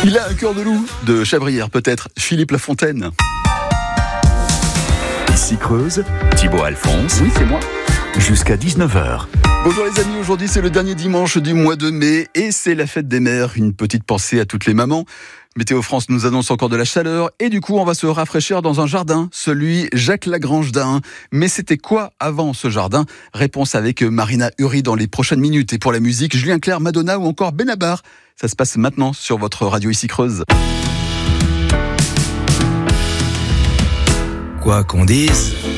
Il a un cœur de loup, de Chabrière peut-être, Philippe Lafontaine. Ici Creuse, Thibaut Alphonse. Oui, c'est moi. Jusqu'à 19h. Bonjour les amis, aujourd'hui c'est le dernier dimanche du mois de mai et c'est la fête des mères. Une petite pensée à toutes les mamans. Météo France nous annonce encore de la chaleur et du coup on va se rafraîchir dans un jardin, celui Jacques Lagrange d'Ain. Mais c'était quoi avant ce jardin? Réponse avec Marina Uri dans les prochaines minutes. Et pour la musique, Julien Clerc, Madonna ou encore Benabar. Ça se passe maintenant sur votre radio Ici Creuse. Quoi qu'on dise,